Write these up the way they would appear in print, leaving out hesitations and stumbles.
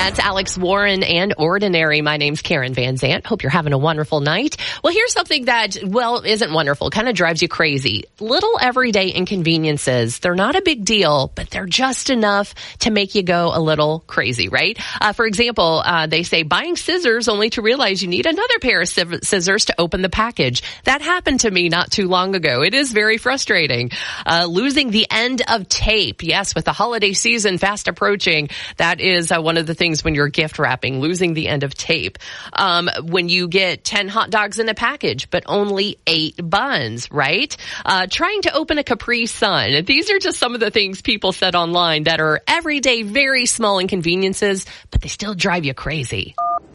That's Alex Warren and Ordinary. My name's Karen Van Zant. Hope you're having a wonderful night. Well, here's something that, isn't wonderful, kind of drives you crazy. Little everyday inconveniences. They're not a big deal, but they're just enough to make you go a little crazy, right? For example, they say buying scissors only to realize you need another pair of scissors to open the package. That happened to me not too long ago. It is very frustrating. Losing the end of tape. Yes, with the holiday season fast approaching, that is one of the things when you're gift wrapping, losing the end of tape. When you get 10 hot dogs in a package, but only 8 buns, right? Trying to open a Capri Sun. These are just some of the things people said online that are everyday, very small inconveniences, but they still drive you crazy.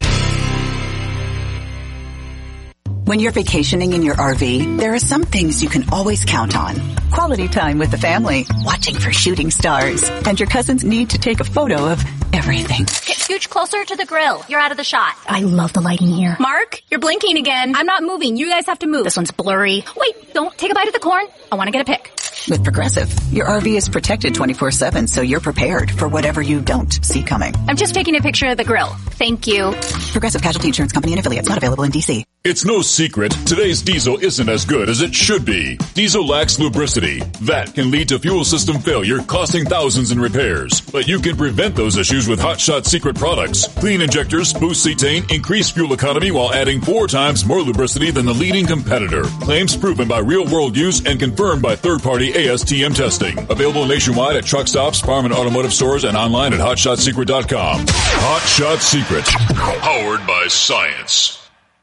When you're vacationing in your RV, there are some things you can always count on. Quality time with the family, watching for shooting stars, and your cousin's need to take a photo of everything. Scooch closer to the grill. You're out of the shot. I love the lighting here. Mark, you're blinking again. I'm not moving. You guys have to move. This one's blurry. Wait, don't take a bite of the corn. I want to get a pic. With Progressive, your RV is protected 24/7, so you're prepared for whatever you don't see coming. I'm just taking a picture of the grill. Thank you. Progressive Casualty Insurance Company and affiliates, not available in D.C. It's no secret, today's diesel isn't as good as it should be. Diesel lacks lubricity. That can lead to fuel system failure, costing thousands in repairs. But you can prevent those issues with Hot Shot Secret products. Clean injectors, boost cetane, increase fuel economy while adding 4 times more lubricity than the leading competitor. Claims proven by real-world use and confirmed by third-party ASTM testing. Available nationwide at truck stops, farm and automotive stores, and online at HotShotSecret.com. Hot Shot Secret. Powered by science.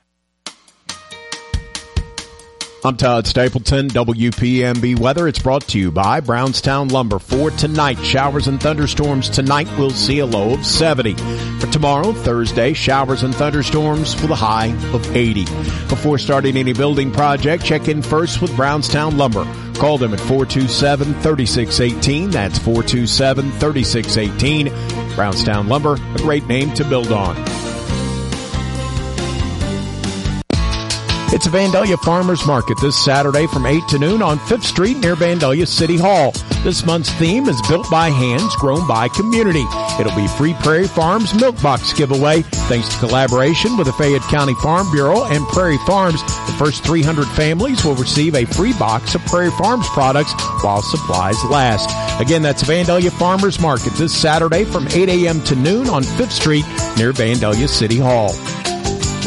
I'm Todd Stapleton, WPMB Weather. It's brought to you by Brownstown Lumber. For tonight, showers and thunderstorms. Tonight, we'll see a low of 70. For tomorrow, Thursday, showers and thunderstorms with a high of 80. Before starting any building project, check in first with Brownstown Lumber. Call them at 427-3618. That's 427-3618. Brownstown Lumber, a great name to build on. It's a Vandalia Farmers Market this Saturday from 8 to noon on 5th Street near Vandalia City Hall. This month's theme is Built by Hands, Grown by Community. It'll be free Prairie Farms Milk Box giveaway thanks to collaboration with the Fayette County Farm Bureau and Prairie Farms. The first 300 families will receive a free box of Prairie Farms products while supplies last. Again, that's Vandalia Farmers Market this Saturday from 8 a.m. to noon on 5th Street near Vandalia City Hall.